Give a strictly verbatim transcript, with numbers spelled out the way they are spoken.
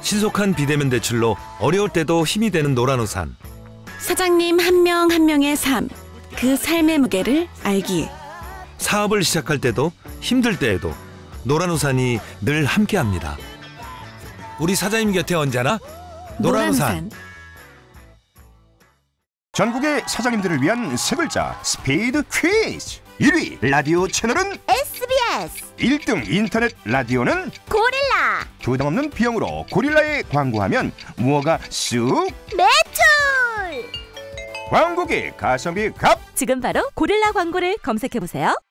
신속한 비대면 대출로 어려울 때도 힘이 되는 노란우산. 사장님 한 명 한 명의 삶, 그 삶의 무게를 알기에. 사업을 시작할 때도 힘들 때에도 노란우산이 늘 함께합니다. 우리 사장님 곁에 언제나 노란우산. 노란우산. 전국의 사장님들을 위한 세 글자 스피드 퀴즈. 일 위 라디오 채널은 에스비에스. 일 등 인터넷 라디오는 고릴라. 부담 없는 비용으로 고릴라에 광고하면 무허가 쑥 매출. 광고기 가성비 갑. 지금 바로 고릴라 광고를 검색해보세요.